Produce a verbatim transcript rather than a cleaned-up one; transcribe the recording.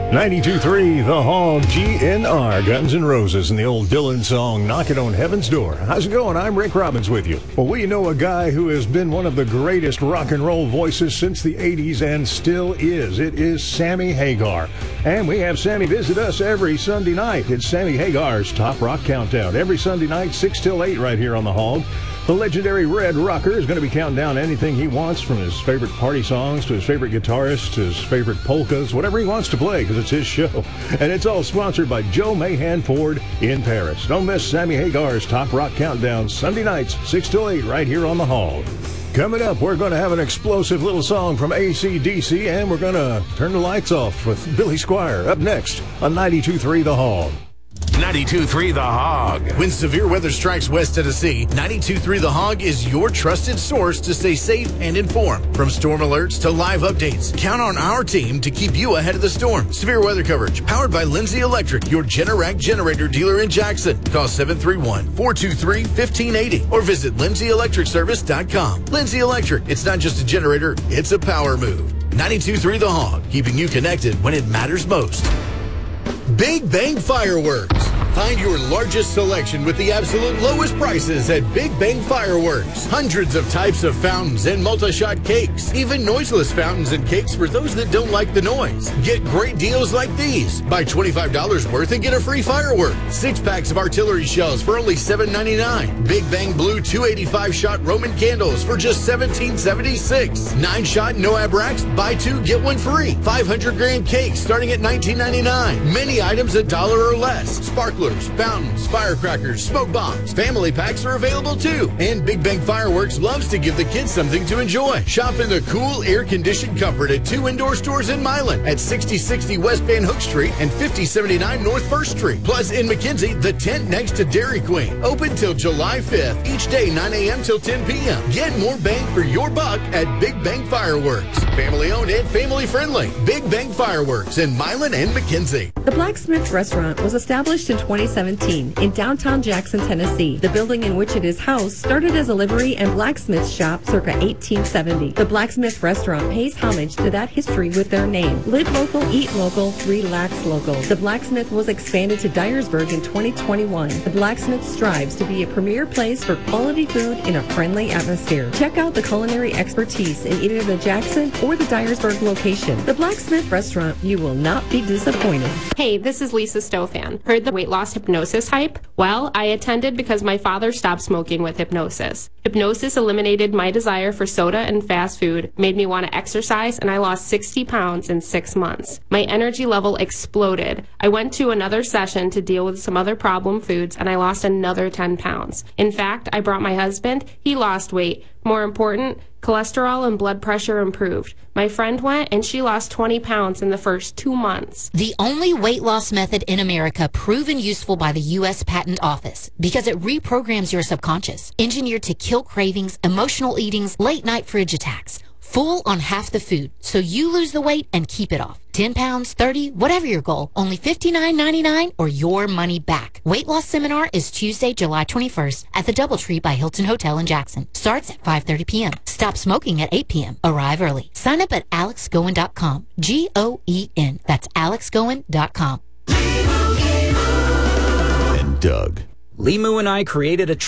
ninety-two point three The Hog, G N R, Guns N' Roses, and the old Dylan song, Knocking on Heaven's Door. How's it going? I'm Rick Robbins with you. Well, we know a guy who has been one of the greatest rock and roll voices since the eighties and still is. It is Sammy Hagar. And we have Sammy visit us every Sunday night. It's Sammy Hagar's Top Rock Countdown. Every Sunday night, six till eight right here on The Hog. The legendary Red Rocker is going to be counting down anything he wants, from his favorite party songs to his favorite guitarist to his favorite polkas, whatever he wants to play, because it's his show. And it's all sponsored by Joe Mahan Ford in Paris. Don't miss Sammy Hagar's Top Rock Countdown, Sunday nights, six till eight, right here on The Hog. Coming up, we're going to have an explosive little song from A C D C, and we're going to turn the lights off with Billy Squier up next on ninety-two point three The Hog. ninety-two point three The Hog. When severe weather strikes West Tennessee, ninety-two point three The Hog is your trusted source to stay safe and informed. From storm alerts to live updates, count on our team to keep you ahead of the storm. Severe weather coverage powered by Lindsay Electric, your Generac generator dealer in Jackson. Call seven three one, four two three, one five eight zero or visit lindsay electric service dot com. Lindsay Electric, it's not just a generator, it's a power move. ninety-two point three The Hog, keeping you connected when it matters most. Big Bang Fireworks. Find your largest selection with the absolute lowest prices at Big Bang Fireworks. Hundreds of types of fountains and multi-shot cakes. Even noiseless fountains and cakes for those that don't like the noise. Get great deals like these. Buy twenty-five dollars worth and get a free firework. Six packs of artillery shells for only seven ninety-nine. Big Bang Blue two eighty-five shot Roman candles for just seventeen seventy-six. Nine shot Noab racks, buy two, get one free. five hundred gram cakes starting at nineteen ninety-nine. Many items a dollar or less. Sparklers, fountains, firecrackers, smoke bombs. Family packs are available too. And Big Bang Fireworks loves to give the kids something to enjoy. Shop in the cool, air-conditioned comfort at two indoor stores in Milan at sixty sixty West Van Hook Street and fifty seventy-nine North First Street. Plus in McKenzie, the tent next to Dairy Queen. Open till July fifth. Each day nine a.m. till ten p.m. Get more bang for your buck at Big Bang Fireworks. Family owned and family friendly. Big Bang Fireworks in Milan and McKenzie. The Blacksmith Restaurant was established in twenty seventeen in downtown Jackson, Tennessee. The building in which it is housed started as a livery and blacksmith shop circa eighteen seventy. The Blacksmith Restaurant pays homage to that history with their name. Live local, eat local, relax local. The Blacksmith was expanded to Dyersburg in twenty twenty-one. The Blacksmith strives to be a premier place for quality food in a friendly atmosphere. Check out the culinary expertise in either the Jackson or the Dyersburg location. The Blacksmith Restaurant, you will not be disappointed. Hey, this is Lisa Stofan. Heard the weight loss hypnosis hype? Well, I attended because my father stopped smoking with hypnosis. Hypnosis eliminated my desire for soda and fast food, made me want to exercise, and I lost sixty pounds in six months. My energy level exploded. I went to another session to deal with some other problem foods, and I lost another ten pounds. In fact, I brought my husband. He lost weight. More important, cholesterol and blood pressure improved. My friend went and she lost twenty pounds in the first two months. The only weight loss method in America proven useful by the U S Patent Office because it reprograms your subconscious, engineered to kill cravings, emotional eatings, late night fridge attacks. Full on half the food, so you lose the weight and keep it off. ten pounds, thirty, whatever your goal, only fifty-nine ninety-nine or your money back. Weight loss seminar is Tuesday, July twenty-first at the Doubletree by Hilton Hotel in Jackson. Starts at five thirty p.m. Stop smoking at eight p.m. Arrive early. Sign up at alex goen dot com. G O E N. That's alex goen dot com. And Doug. Limu and I created a